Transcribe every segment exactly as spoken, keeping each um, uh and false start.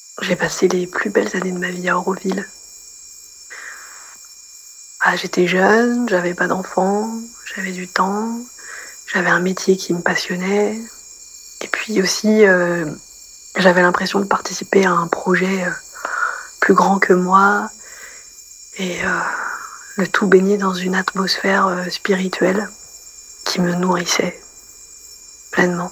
J'ai passé les plus belles années de ma vie à Auroville. Ah, j'étais jeune, j'avais pas d'enfants, j'avais du temps, j'avais un métier qui me passionnait. Et puis aussi, euh, j'avais l'impression de participer à un projet euh, plus grand que moi. Et euh, le tout baigné dans une atmosphère euh, spirituelle qui me nourrissait pleinement.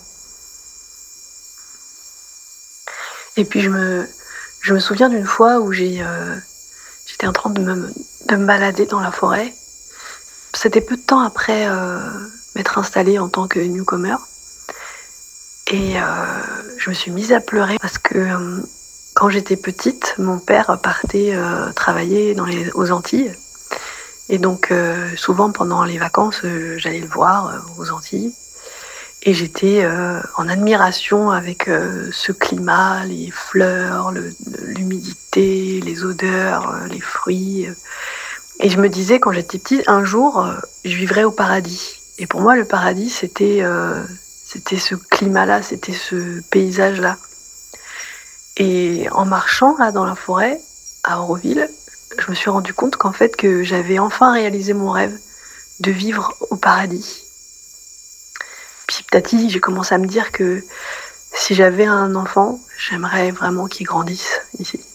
Et puis je me, je me souviens d'une fois où j'ai, euh, j'étais en train de me, de me balader dans la forêt. C'était peu de temps après euh, m'être installée en tant que newcomer. Et euh, je me suis mise à pleurer parce que euh, quand j'étais petite, mon père partait euh, travailler dans les, aux Antilles. Et donc euh, souvent pendant les vacances, euh, j'allais le voir euh, aux Antilles. Et j'étais euh, en admiration avec euh, ce climat, les fleurs, le- l'humidité, les odeurs, euh, les fruits. Et je me disais quand j'étais petite, un jour, euh, je vivrais au paradis. Et pour moi, le paradis, c'était euh, c'était ce climat-là, c'était ce paysage-là. Et en marchant là dans la forêt, à Auroville, je me suis rendu compte qu'en fait que j'avais enfin réalisé mon rêve de vivre au paradis. Puis petit à petit, j'ai commencé à me dire que si j'avais un enfant, j'aimerais vraiment qu'il grandisse ici.